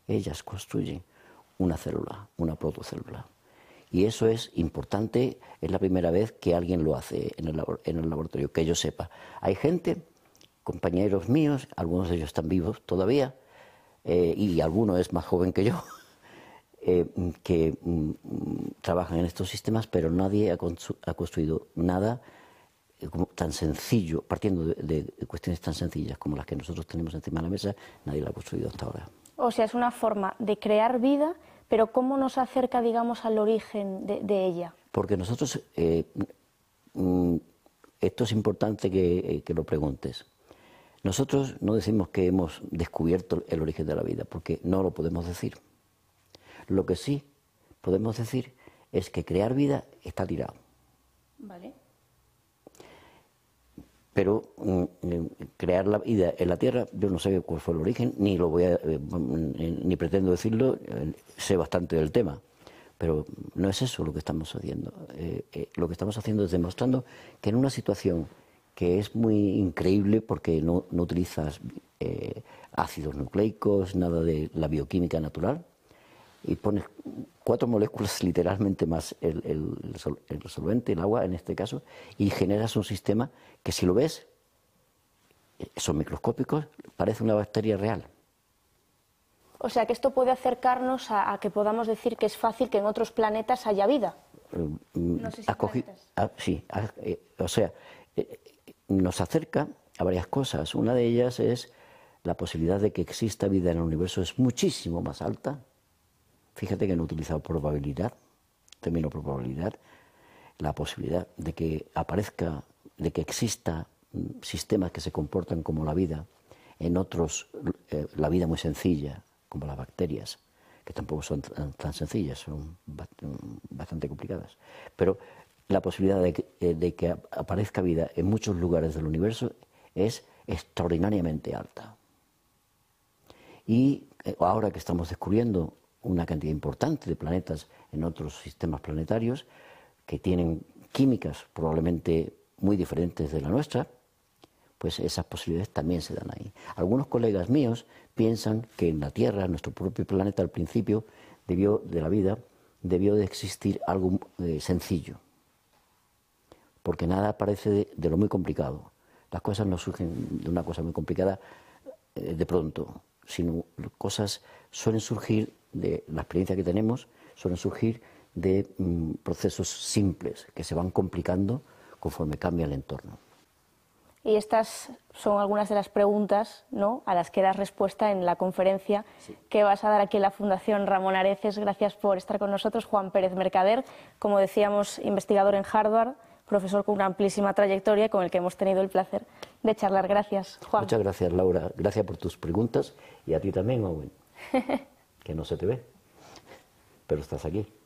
ellas construyen una célula, una protocélula. Y eso es importante, es la primera vez que alguien lo hace en el laboratorio, que yo sepa. Hay gente, compañeros míos, algunos de ellos están vivos todavía, y alguno es más joven que yo, que trabajan en estos sistemas, pero nadie ha construido nada tan sencillo, partiendo de cuestiones tan sencillas como las que nosotros tenemos encima de la mesa, nadie la ha construido hasta ahora. O sea, es una forma de crear vida, pero ¿cómo nos acerca, digamos, al origen de ella? Porque nosotros, esto es importante que lo preguntes. Nosotros no decimos que hemos descubierto el origen de la vida, porque no lo podemos decir. Lo que sí podemos decir es que crear vida está tirado. Vale. Pero crear la vida en la Tierra, yo no sé cuál fue el origen, ni lo voy a, ni pretendo decirlo, sé bastante del tema, pero no es eso lo que estamos haciendo. Lo que estamos haciendo es demostrando que en una situación que es muy increíble, porque no utilizas ácidos nucleicos, nada de la bioquímica natural, y pones 4 moléculas literalmente más el solvente, el agua en este caso, y generas un sistema que, si lo ves, son microscópicos, parece una bacteria real. O sea, que esto puede acercarnos a que podamos decir que es fácil que en otros planetas haya vida. No sé si sí, o sea, nos acerca a varias cosas. Una de ellas es la posibilidad de que exista vida en el universo es muchísimo más alta. Fíjate que no he utilizado probabilidad, término probabilidad, la posibilidad de que aparezca, de que exista sistemas que se comportan como la vida, en otros la vida muy sencilla, como las bacterias, que tampoco son tan sencillas, son bastante complicadas. Pero la posibilidad de que aparezca vida en muchos lugares del universo es extraordinariamente alta. Y ahora que estamos descubriendo una cantidad importante de planetas en otros sistemas planetarios que tienen químicas probablemente muy diferentes de la nuestra, pues esas posibilidades también se dan ahí. Algunos colegas míos piensan que en la Tierra, nuestro propio planeta, al principio de la vida, debió de existir algo sencillo, porque nada aparece de lo muy complicado. Las cosas no surgen de una cosa muy complicada de pronto, sino cosas suelen surgir de la experiencia que tenemos, suelen surgir de procesos simples que se van complicando conforme cambia el entorno. Y estas son algunas de las preguntas, ¿no?, a las que das respuesta en la conferencia que vas a dar aquí en la Fundación Ramón Areces. Gracias por estar con nosotros, Juan Pérez Mercader, como decíamos, investigador en Harvard, profesor con una amplísima trayectoria con el que hemos tenido el placer de charlar. Gracias, Juan. Muchas gracias, Laura. Gracias por tus preguntas y a ti también, Owen, que no se te ve, pero estás aquí.